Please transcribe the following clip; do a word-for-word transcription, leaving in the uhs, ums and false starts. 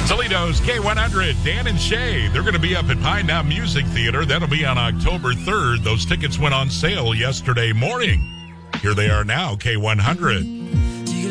Toledo's K one hundred, Dan and Shay. They're going to be up at Pine Knob Music Theater. That'll be on October third. Those tickets went on sale yesterday morning. Here they are now, K one hundred.